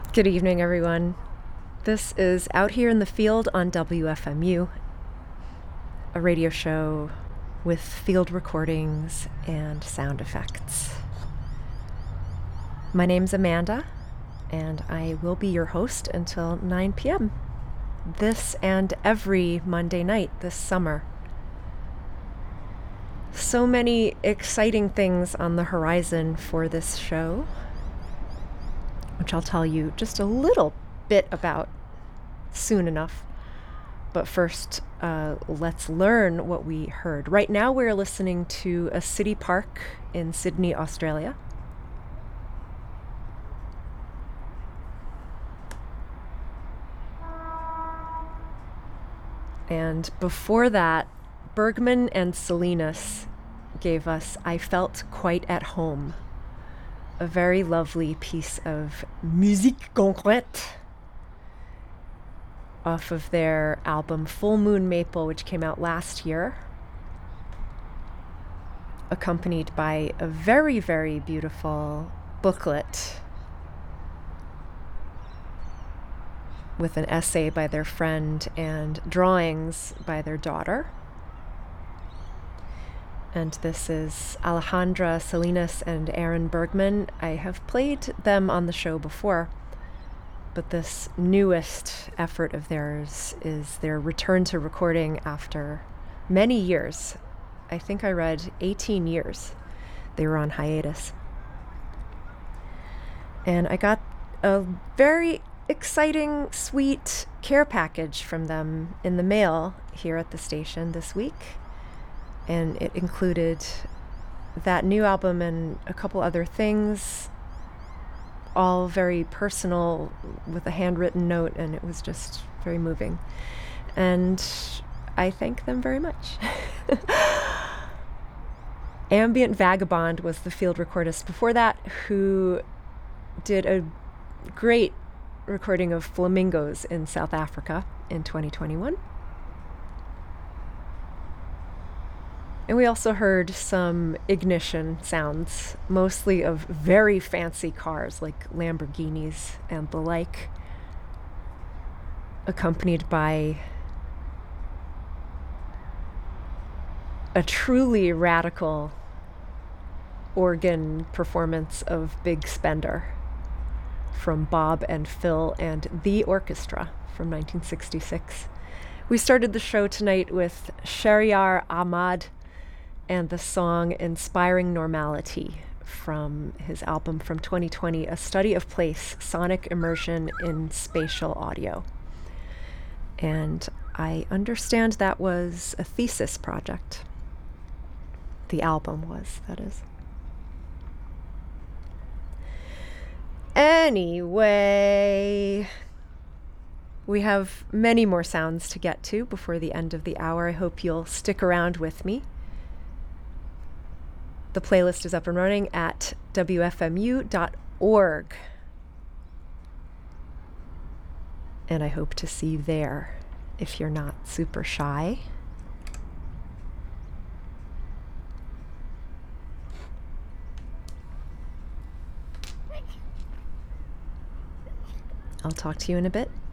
Good evening, everyone. This is Out Here in the Field on WFMU, a radio show with field recordings and sound effects. My name's Amanda, and I will be your host until 9 p.m. this and every Monday night this summer. So many exciting things on the horizon for this show, which I'll tell you just a little bit about soon enough. But first, let's learn what we heard. Right now, we're listening to a city park in Sydney, Australia. And before that, Bergman and Salinas gave us I Felt Quite at Home, a very lovely piece of musique concrète off of their album Full Moon Maple, which came out last year, accompanied by a very, very beautiful booklet with an essay by their friend and drawings by their daughter. And this is Alejandra Salinas and Aaron Bergman. I have played them on the show before, but this newest effort of theirs is their return to recording after many years. I think I read 18 years they were on hiatus. And I got a very exciting, sweet care package from them in the mail here at the station this week. And it included that new album and a couple other things, all very personal with a handwritten note, and it was just very moving. And I thank them very much. Ambient Vagabond was the field recordist before that, who did a great recording of flamingos in South Africa in 2021. And we also heard some ignition sounds, mostly of very fancy cars like Lamborghinis and the like, accompanied by a truly radical organ performance of Big Spender from Bob and Phil and the Orchestra from 1966. We started the show tonight with Shahryar Ahmad and the song Inspiring Normality from his album from 2020, A Study of Place, Sonic Immersion in Spatial Audio. And I understand that was a thesis project. The album was, that is. Anyway, we have many more sounds to get to before the end of the hour. I hope you'll stick around with me. The playlist is up and running at wfmu.org. And I hope to see you there if you're not super shy. I'll talk to you in a bit.